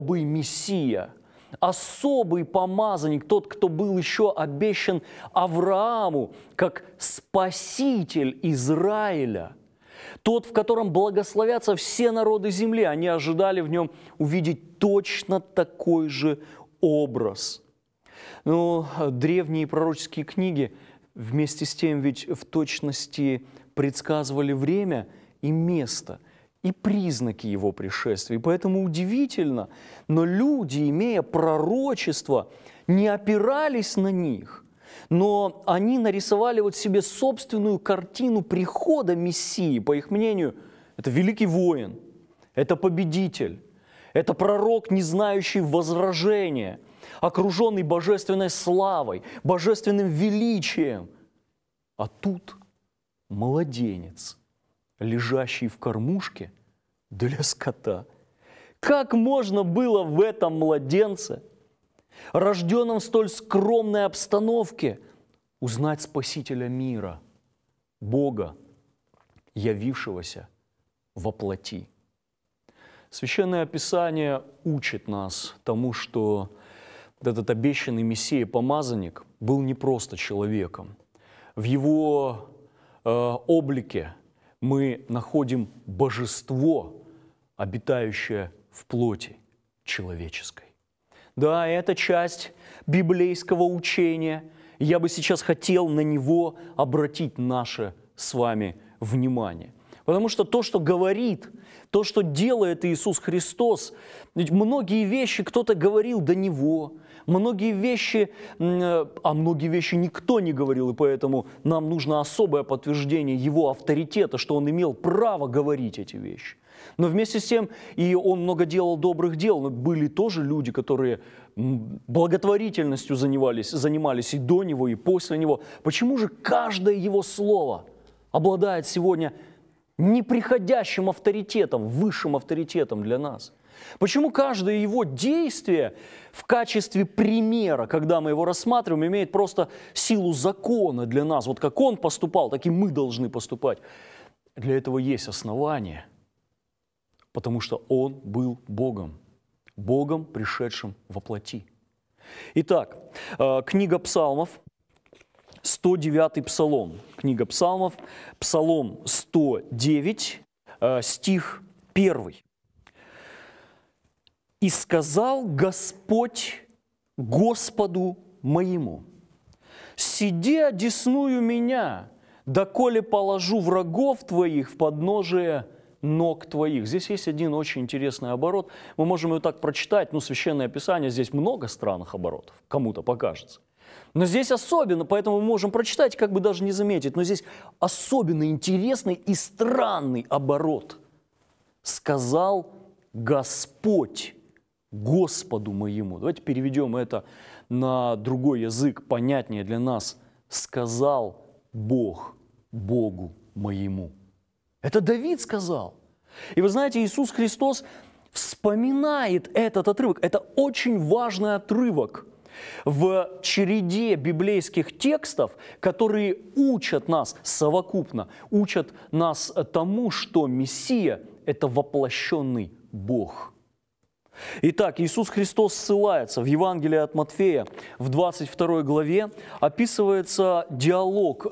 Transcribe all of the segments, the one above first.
Мессия, особый помазанник, тот, кто был еще обещан Аврааму как Спаситель Израиля, тот, в котором благословятся все народы земли. Они ожидали в нем увидеть точно такой же образ. Но древние пророческие книги вместе с тем ведь в точности предсказывали время и место, и признаки его пришествия. И поэтому удивительно, но люди, имея пророчество, не опирались на них, но они нарисовали вот себе собственную картину прихода Мессии. По их мнению, это великий воин, это победитель, это пророк, не знающий возражения, окруженный божественной славой, божественным величием. А тут младенец, лежащий в кормушке для скота. Как можно было в этом младенце, рожденном в столь скромной обстановке, узнать Спасителя мира, Бога, явившегося во плоти? Священное Писание учит нас тому, что этот обещанный Мессия-помазанник был не просто человеком. В его облике мы находим божество, обитающее в плоти человеческой. Да, это часть библейского учения. Я бы сейчас хотел на него обратить наше с вами внимание. Потому что то, что говорит, то, что делает Иисус Христос, ведь многие вещи кто-то говорил до Него, многие вещи никто не говорил, и поэтому нам нужно особое подтверждение Его авторитета, что Он имел право говорить эти вещи. Но вместе с тем, и Он много делал добрых дел, но были тоже люди, которые благотворительностью занимались и до Него, и после Него. Почему же каждое Его слово обладает сегодня неприходящим авторитетом, высшим авторитетом для нас? Почему каждое его действие в качестве примера, когда мы его рассматриваем, имеет просто силу закона для нас? Вот как он поступал, так и мы должны поступать. Для этого есть основания, потому что он был Богом, Богом, пришедшим во плоти. Итак, книга Псалмов, 109-й Псалом. Книга Псалмов, Псалом 109, стих 1. «И сказал Господь Господу моему: сиди одесную меня, доколе положу врагов твоих в подножие ног твоих». Здесь есть один очень интересный оборот. Мы можем его так прочитать, Священное Писание, здесь много странных оборотов, кому-то покажется. Но здесь особенно, поэтому мы можем прочитать, как бы даже не заметить, но здесь особенно интересный и странный оборот. «Сказал Господь Господу моему». Давайте переведем это на другой язык, понятнее для нас. «Сказал Бог Богу моему». Это Давид сказал. И вы знаете, Иисус Христос вспоминает этот отрывок. Это очень важный отрывок в череде библейских текстов, которые учат нас совокупно, учат нас тому, что Мессия – это воплощенный Бог. Итак, Иисус Христос ссылается в Евангелии от Матфея, в 22 главе, описывается диалог,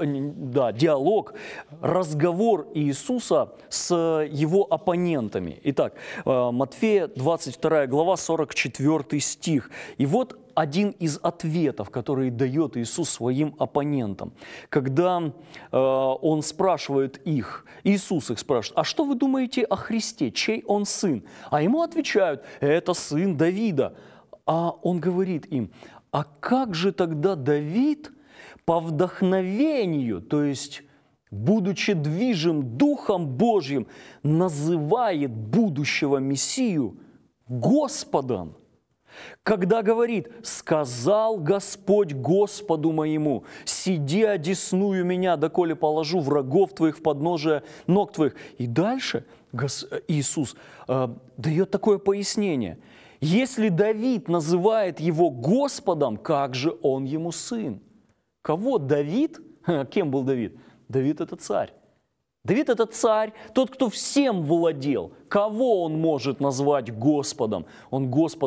разговор Иисуса с его оппонентами. Итак, Матфея, 22 глава, 44 стих. И вот один из ответов, который дает Иисус своим оппонентам, когда Он спрашивает их, Иисус их спрашивает: а что вы думаете о Христе, чей Он сын? А Ему отвечают: это сын Давида. А Он говорит им: а как же тогда Давид по вдохновению, то есть будучи движим Духом Божьим, называет будущего Мессию Господом? Когда говорит: «Сказал Господь Господу моему: сиди одесную меня, доколе положу врагов твоих в подножие ног твоих». И дальше Иисус дает такое пояснение. Если Давид называет его Господом, как же он ему сын? Кого Давид? Кем был Давид? Давид – это царь. Давид – это царь, тот, кто всем владел. Кого он может назвать Господом? Он Господом